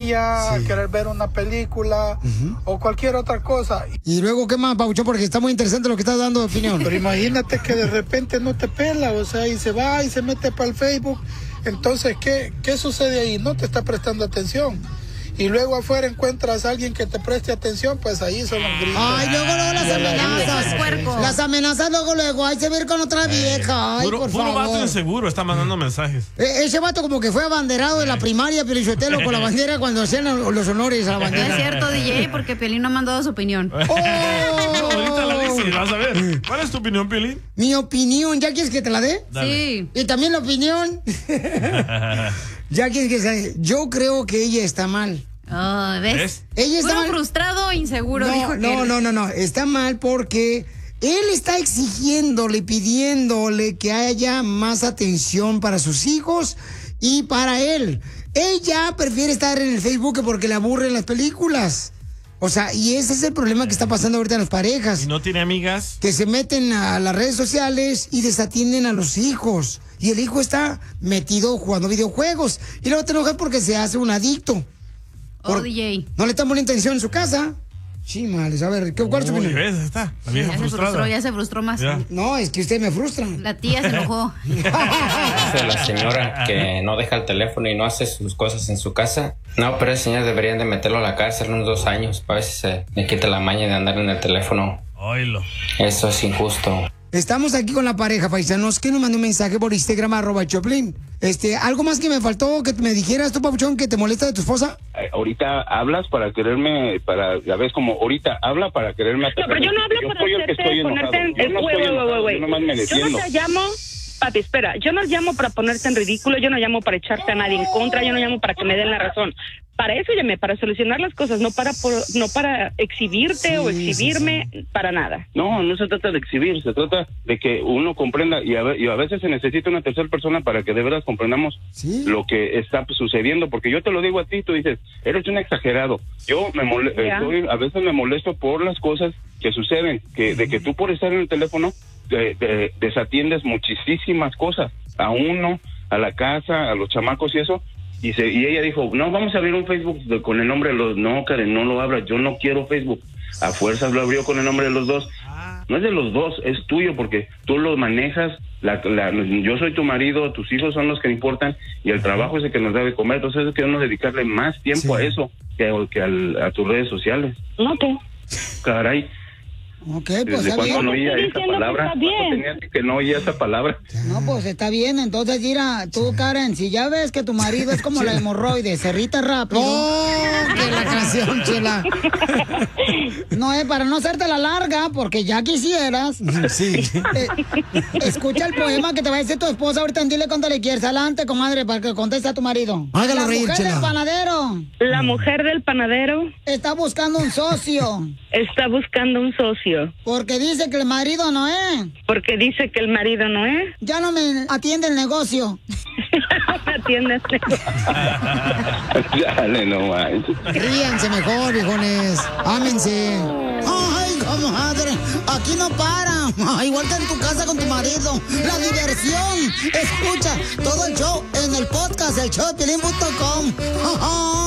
ella, a querer ver una película o cualquier otra cosa. Y luego, ¿qué más, Pabuchón? Porque está muy interesante lo que estás dando de opinión. Pero imagínate que de repente no te pela, o sea, y se va y se mete para el Facebook. Entonces, ¿qué sucede ahí? No te está prestando atención. Y luego afuera encuentras a alguien que te preste atención, pues ahí son los gritos. Ay, luego las amenazas. Las amenazas luego, ay, se va a ir con otra vieja. Ay, por puro favor. vato inseguro está mandando mensajes. Ese vato como que fue abanderado de la primaria, Pielichotelo, con la bandera cuando hacían los honores a la bandera. No es cierto, DJ, porque Piolín no ha mandado su opinión. No, ahorita la dices, vas a ver. ¿Cuál es tu opinión, Piolín? Mi opinión, ¿ya quieres que te la dé? Dale. Sí. Y también la opinión. ¿Ya quieres que se... Yo creo que ella está mal. Oh, ¿ves? Ella está mal. Frustrado o inseguro, dijo que... No. Está mal porque él está exigiéndole, pidiéndole que haya más atención para sus hijos y para él. Ella prefiere estar en el Facebook porque le aburren las películas. O sea, y ese es el problema que está pasando ahorita en las parejas. ¿Y no tiene amigas? Que se meten a las redes sociales y desatienden a los hijos. Y el hijo está metido jugando videojuegos. Y luego te enojas porque se hace un adicto. DJ. No le están poniendo atención en su casa. Chimales, a ver, ¿cuál es tu opinión? ¿Ves? Está. La vieja frustrada. Ya se frustró más. Ya. No, es que usted me frustra. La tía se enojó. Dice la señora que no deja el teléfono y no hace sus cosas en su casa. No, pero ese señor deberían de meterlo a la cárcel unos 2 años para ver si se le quita la maña de andar en el teléfono. Oílo. Eso es injusto. Estamos aquí con la pareja, paisanos, que nos mandó un mensaje por Instagram, @Choplin. ¿Algo más que me faltó que me dijeras tú, Papuchón, que te molesta de tu esposa? Ahorita hablas para quererme, ya ves, como ahorita habla para quererme atacar. No, pero yo no hablo para ponerte en juego. Yo no te llamo, papi, espera, yo no llamo para ponerte en ridículo, yo no llamo para echarte a nadie en contra, yo no llamo para que me den la razón. Para eso llamé, para solucionar las cosas, no para exhibirte o exhibirme, para nada. No se trata de exhibir, se trata de que uno comprenda y a veces se necesita una tercera persona para que de verdad comprendamos lo que está sucediendo, porque yo te lo digo a ti, tú dices, eres un exagerado. Yo a veces me molesto por las cosas que suceden, de que tú por estar en el teléfono desatiendes muchísimas cosas, a uno, a la casa, a los chamacos y eso. Y ella dijo, no, vamos a abrir un Facebook con el nombre de los... No, Karen, no lo abras, yo no quiero Facebook. A fuerzas lo abrió con el nombre de los dos. No es de los dos, es tuyo porque tú lo manejas. Yo soy tu marido, tus hijos son los que importan y el trabajo es el que nos debe comer. Entonces queremos dedicarle más tiempo a eso que a tus redes sociales. No, tú. Caray. Ok, pues ¿Desde está bien. cuándo no oía esa palabra? ¿Cuándo tenías que no oía esa palabra? No, pues está bien. Entonces, mira, tú, Karen, si ya ves que tu marido es como la hemorroide, se irrita rápido. ¡Oh, que la canción, chela! No, para no hacerte la larga, porque ya quisieras. Sí. Escucha el poema que te va a decir tu esposa ahorita. Dile cuánto le quieres. Adelante, comadre, para que conteste a tu marido. Hágalo reír, mujer chela. del panadero. La mujer del panadero. Está buscando un socio. Está buscando un socio. Porque dice que el marido no es. Porque dice que el marido no es. Ya no me atiende el negocio. Me atiende el negocio. Dale, no manches. Ríanse mejor, híjoles. Ámense. Ay, comadre, aquí no para. Igual que en tu casa con tu marido. La diversión. Escucha todo el show en el podcast, el showdepiolín.com.